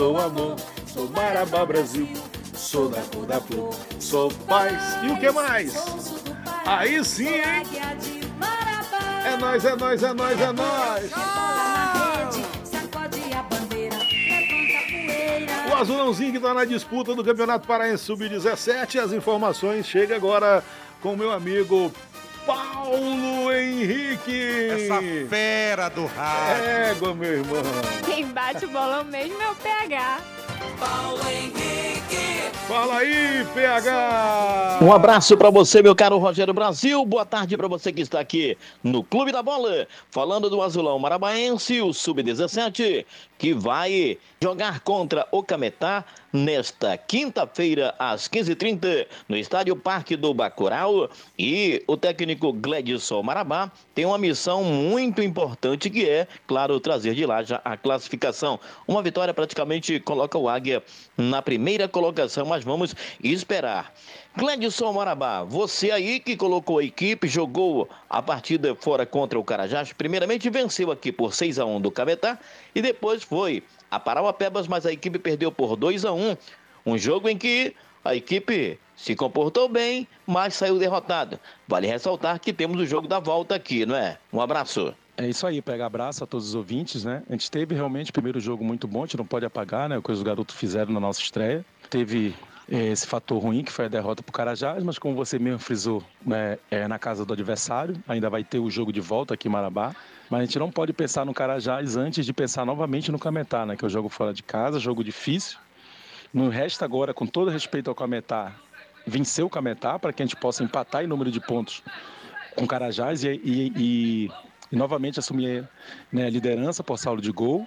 Sou amor, sou Marabá Brasil, sou da cor da flor, sou paz e o que mais? Aí sim, hein? É nóis, é nóis, é nóis, é nóis! O Azulãozinho que tá na disputa do Campeonato Paraense Sub-17, as informações chegam agora com o meu amigo Paulo Henrique. Essa fera do rádio. Égua, meu irmão. Quem bate o bolão mesmo é o PH. Paulo Henrique. Fala aí, PH. Um abraço para você, meu caro Rogério Brasil. Boa tarde para você que está aqui no Clube da Bola, falando do Azulão Marabaense, o Sub-17, que vai jogar contra o Cametá nesta quinta-feira, às 15h30, no Estádio Parque do Bacurau. E o técnico Gledson Marabá tem uma missão muito importante, que é, claro, trazer de lá já a classificação. Uma vitória praticamente coloca o Águia na primeira colocação, mas vamos esperar. Gledson Marabá, você aí que colocou a equipe, jogou a partida fora contra o Carajás, primeiramente venceu aqui por 6-1 do Cametá e depois foi a Parauapebas, mas a equipe perdeu por 2-1. Um jogo em que a equipe se comportou bem, mas saiu derrotado. Vale ressaltar que temos o jogo da volta aqui, não é? Um abraço. É isso aí, pega abraço a todos os ouvintes, né? A gente teve realmente o primeiro jogo muito bom, a gente não pode apagar, né? O que os garotos fizeram na nossa estreia. Teve esse fator ruim, que foi a derrota para o Carajás, mas como você mesmo frisou, né, na casa do adversário, ainda vai ter o jogo de volta aqui em Marabá. Mas a gente não pode pensar no Carajás antes de pensar novamente no Cametá, né? Que é o jogo fora de casa, jogo difícil. Não resta agora, com todo respeito ao Cametá, vencer o Cametá para que a gente possa empatar em número de pontos com o Carajás e novamente assumir, né, a liderança por saldo de gol.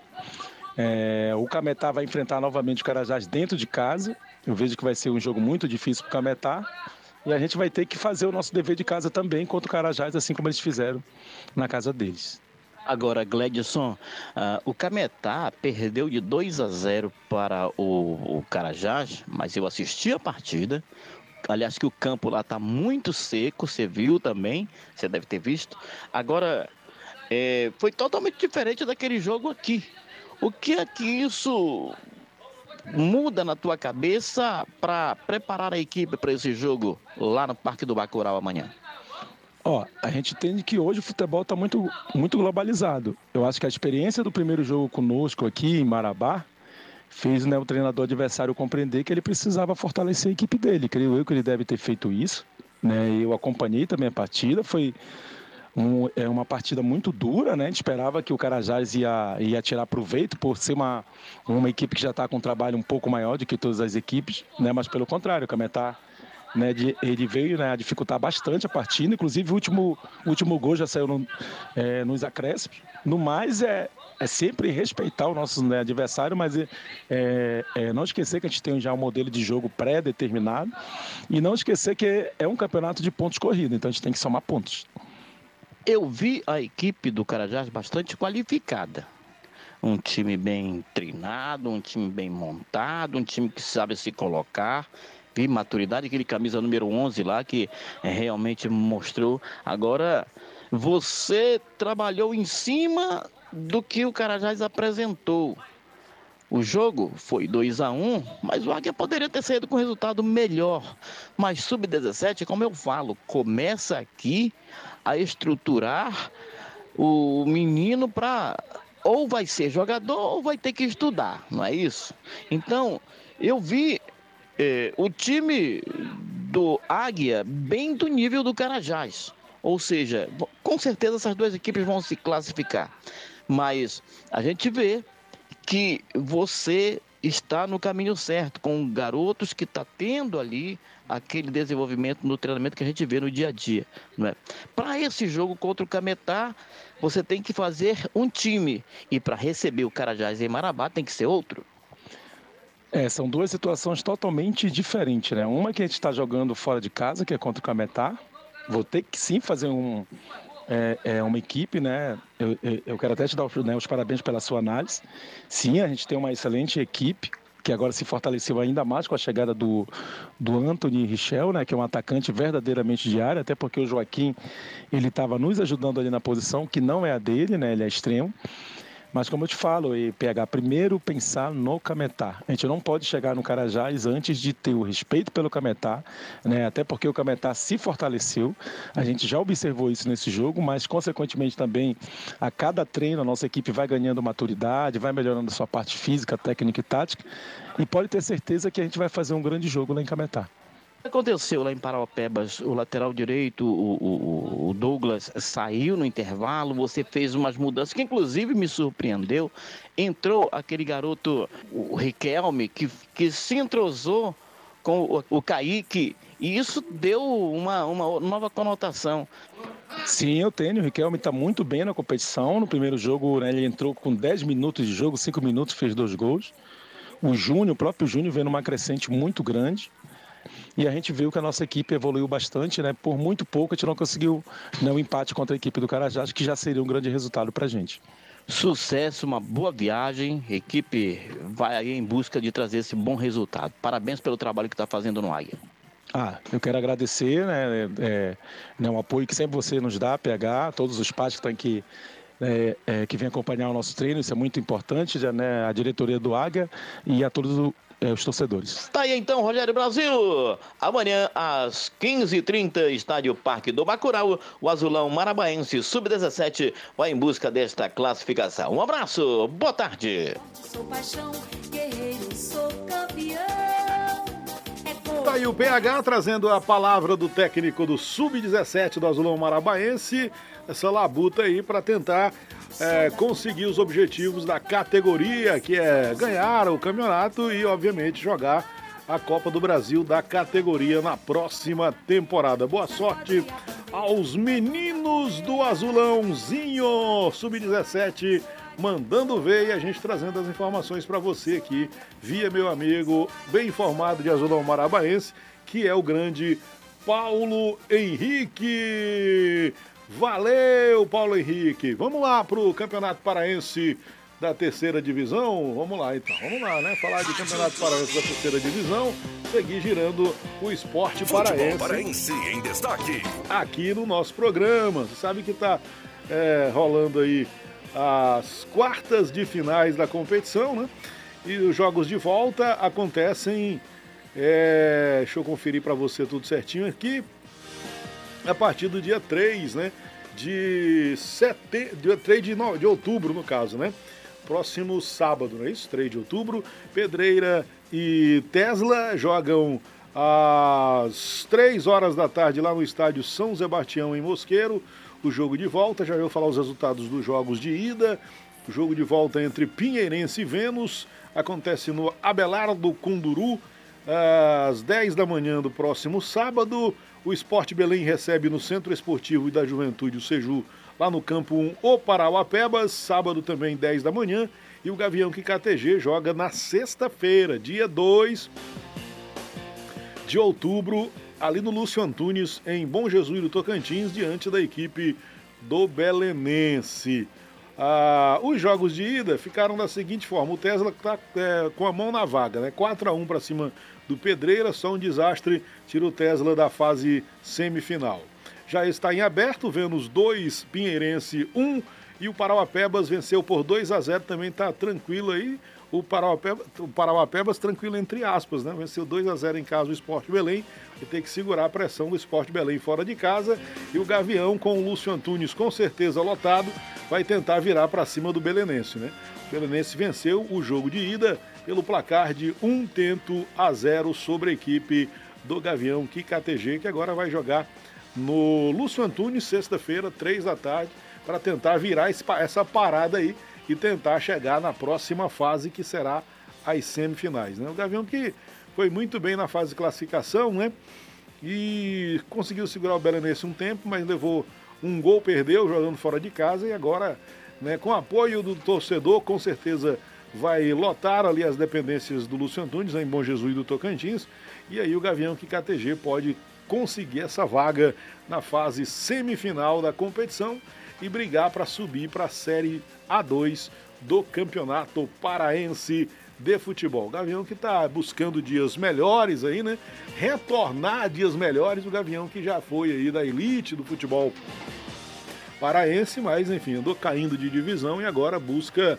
O Cametá vai enfrentar novamente o Carajás dentro de casa. Eu vejo que vai ser um jogo muito difícil para o Cametá. E a gente vai ter que fazer o nosso dever de casa também contra o Carajás, assim como eles fizeram na casa deles. Agora, Gledson, o Cametá perdeu de 2-0 para o Carajás, mas eu assisti a partida. Aliás, que o campo lá está muito seco, você viu também, você deve ter visto. Agora, foi totalmente diferente daquele jogo aqui. O que é que isso muda na tua cabeça para preparar a equipe para esse jogo lá no Parque do Bacurau amanhã? A gente entende que hoje o futebol está muito, muito globalizado. Eu acho que a experiência do primeiro jogo conosco aqui em Marabá fez, né, o treinador adversário compreender que ele precisava fortalecer a equipe dele. Creio eu que ele deve ter feito isso, né? Eu acompanhei também a partida, foi uma partida muito dura, né? A gente esperava que o Carajás ia tirar proveito por ser uma equipe que já está com um trabalho um pouco maior do que todas as equipes, né? Mas pelo contrário, o Cametá, né, ele veio, né, a dificultar bastante a partida. Inclusive o último gol já saiu nos acréscimos. No mais, é sempre respeitar o nosso, né, adversário, mas não esquecer que a gente tem já um modelo de jogo pré-determinado e não esquecer que é um campeonato de pontos corridos, então a gente tem que somar pontos. Eu vi a equipe do Carajás bastante qualificada. Um time bem treinado, um time bem montado, um time que sabe se colocar. Vi maturidade, aquele camisa número 11 lá que realmente mostrou. Agora, você trabalhou em cima do que o Carajás apresentou. O jogo foi 2-1, mas o Águia poderia ter saído com resultado melhor. Mas Sub-17, como eu falo, começa aqui a estruturar o menino para ou vai ser jogador ou vai ter que estudar, não é isso? Então, eu vi o time do Águia bem do nível do Carajás. Ou seja, com certeza essas duas equipes vão se classificar. Mas a gente vê que você está no caminho certo, com garotos que está tendo ali aquele desenvolvimento no treinamento que a gente vê no dia a dia, não é? Para esse jogo contra o Cametá, você tem que fazer um time, e para receber o Carajás em Marabá tem que ser outro. São duas situações totalmente diferentes, né? Uma que a gente está jogando fora de casa, que é contra o Cametá. Vou ter que sim fazer uma equipe, né? Eu quero até te dar os parabéns pela sua análise. Sim, a gente tem uma excelente equipe, que agora se fortaleceu ainda mais com a chegada do Anthony Richel, né? Que é um atacante verdadeiramente de área, até porque o Joaquim, ele estava nos ajudando ali na posição, que não é a dele, né? Ele é extremo. Mas como eu te falo, e pegar primeiro, pensar no Cametá. A gente não pode chegar no Carajás antes de ter o respeito pelo Cametá, né? Até porque o Cametá se fortaleceu. A gente já observou isso nesse jogo, mas consequentemente também a cada treino a nossa equipe vai ganhando maturidade, vai melhorando a sua parte física, técnica e tática. E pode ter certeza que a gente vai fazer um grande jogo lá em Cametá. Aconteceu lá em Parauapebas, o lateral direito, o Douglas saiu no intervalo, você fez umas mudanças que inclusive me surpreendeu. Entrou aquele garoto, o Riquelme, que se entrosou com o Kaique, e isso deu uma nova conotação. Sim, eu tenho. O Riquelme está muito bem na competição. No primeiro jogo, né, ele entrou com 10 minutos de jogo, 5 minutos, fez 2 gols. O próprio Júnior, vem numa crescente muito grande. E a gente viu que a nossa equipe evoluiu bastante, né? Por muito pouco a gente não conseguiu, né, um empate contra a equipe do Carajás, que já seria um grande resultado para a gente. Sucesso, uma boa viagem, a equipe vai aí em busca de trazer esse bom resultado. Parabéns pelo trabalho que está fazendo no Águia. Eu quero agradecer, né, o apoio que sempre você nos dá, PH, todos os pais que estão aqui, que vêm acompanhar o nosso treino, isso é muito importante, já, né, a diretoria do Águia e a todos os torcedores. Tá aí então, Rogério Brasil. Amanhã às 15h30, estádio Parque do Bacurau, o Azulão Marabaense Sub-17 vai em busca desta classificação. Um abraço, boa tarde. Sou paixão, guerreiro, sou campeão. Tá aí o PH trazendo a palavra do técnico do Sub-17 do Azulão Marabaense, essa labuta aí para tentar conseguir os objetivos da categoria, que é ganhar o campeonato e, obviamente, jogar a Copa do Brasil da categoria na próxima temporada. Boa sorte aos meninos do Azulãozinho Sub-17, mandando ver e a gente trazendo as informações para você aqui, via meu amigo bem informado de Azulão Marabaense, que é o grande Paulo Henrique. Valeu, Paulo Henrique. Vamos lá pro Campeonato Paraense da terceira divisão. Vamos lá, então. Vamos lá, né? Falar de Campeonato Paraense da terceira divisão. Seguir girando o esporte paraense em destaque aqui no nosso programa. Você sabe que tá rolando aí as quartas de finais da competição, né? E os jogos de volta acontecem. Deixa eu conferir para você tudo certinho aqui. A partir do dia 3, né? Dia 3 de outubro, no caso, né? Próximo sábado, não é isso? 3 de outubro. Pedreira e Tesla jogam às 3 horas da tarde lá no estádio São Sebastião, em Mosqueiro. O jogo de volta, já vou falar os resultados dos jogos de ida. O jogo de volta entre Pinheirense e Vênus acontece no Abelardo Cunduru, às 10 da manhã do próximo sábado. O Sport Belém recebe no Centro Esportivo e da Juventude, o Seju, lá no Campo 1, o Parauapebas, sábado também 10 da manhã. E o Gavião KTG joga na sexta-feira, dia 2 de outubro, ali no Lúcio Antunes, em Bom Jesus do Tocantins, diante da equipe do Belenense. Os jogos de ida ficaram da seguinte forma: o Tesla está com a mão na vaga, né? 4-1 para cima do Pedreira, só um desastre tira o Tesla da fase semifinal. Já está em aberto, Vênus 2, Pinheirense 1, e o Parauapebas venceu por 2-0, também está tranquilo aí. O Parauapebas tranquilo entre aspas, né? Venceu 2-0 em casa o Sport Belém, e tem que segurar a pressão do Sport Belém fora de casa. E o Gavião, com o Lúcio Antunes com certeza lotado, vai tentar virar para cima do Belenense, né? O Belenense venceu o jogo de ida pelo placar de 1-0 sobre a equipe do Gavião KTG, que agora vai jogar no Lúcio Antunes, sexta-feira, 3 da tarde, para tentar virar essa parada aí e tentar chegar na próxima fase, que será as semifinais, né? O Gavião que foi muito bem na fase de classificação, né? E conseguiu segurar o Belenense um tempo, mas levou um gol, perdeu, jogando fora de casa, e agora, né, com apoio do torcedor, com certeza vai lotar ali as dependências do Lúcio Antunes, em Bom Jesus e do Tocantins, e aí o Gavião KTG pode conseguir essa vaga na fase semifinal da competição e brigar para subir para a Série A2 do Campeonato Paraense de Futebol. O Gavião que está buscando dias melhores aí, né? Retornar a dias melhores, o Gavião que já foi aí da elite do futebol paraense, mas enfim, andou caindo de divisão e agora busca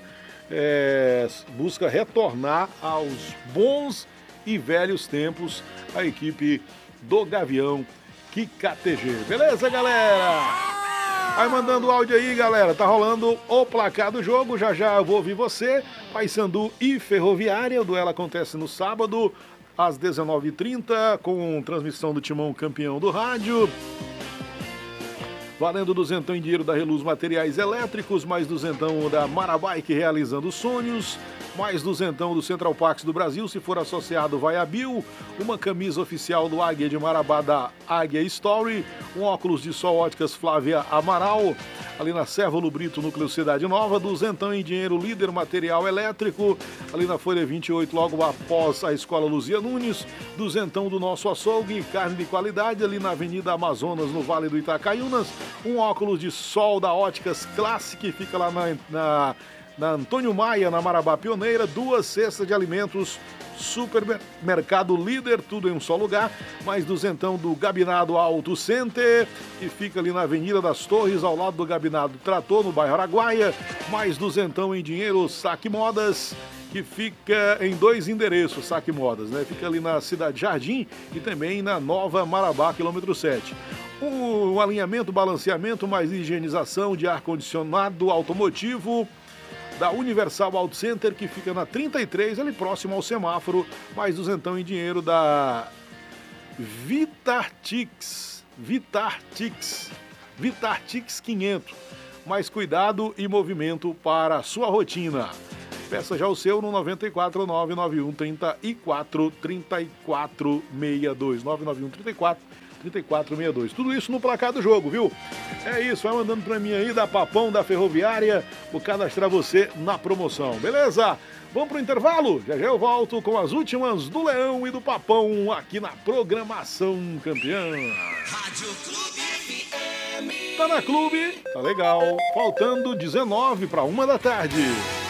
retornar aos bons e velhos tempos a equipe do Gavião KTG. Beleza, galera? Vai mandando áudio aí, galera. Tá rolando o placar do jogo. Já já eu vou ouvir você. Paysandu e Ferroviária. O duelo acontece no sábado, às 19h30, com transmissão do Timão Campeão do Rádio. Valendo duzentão em dinheiro da Reluz Materiais Elétricos, mais duzentão da Marabike Realizando Sonhos, mais duzentão do Central Pax do Brasil, se for associado vai a Bill, uma camisa oficial do Águia de Marabá da Águia Story, um óculos de sol óticas Flávia Amaral, ali na Cérvulo Brito, Núcleo Cidade Nova, duzentão em dinheiro Líder Material Elétrico, ali na Folha 28, logo após a Escola Luzia Nunes, duzentão do Nosso Açougue, carne de qualidade, ali na Avenida Amazonas, no Vale do Itacaiunas, um óculos de sol da Óticas Classic, que fica lá na Antônio Maia, na Marabá Pioneira, 2 cestas de alimentos, Supermercado Líder, tudo em um só lugar, mais duzentão do Gabinado Auto Center, que fica ali na Avenida das Torres, ao lado do Gabinado Trator, no bairro Araguaia, mais duzentão em dinheiro Saque Modas, que fica em 2 endereços, Saque Modas, né? Fica ali na Cidade Jardim e também na Nova Marabá, quilômetro 7. O alinhamento, balanceamento, mais higienização de ar-condicionado automotivo da Universal Auto Center, que fica na 33, ali próximo ao semáforo, mais duzentão em dinheiro da Vitartix 500, mais cuidado e movimento para a sua rotina. Peça já o seu no 94991343462, 991343462. Tudo isso no placar do jogo, viu? É isso, vai mandando pra mim aí da Papão da Ferroviária, vou cadastrar você na promoção, beleza? Vamos pro intervalo? Já já eu volto com as últimas do Leão e do Papão aqui na Programação Campeã. Rádio Clube FM. Tá na Clube, tá legal. Faltando 19 para 1 da tarde.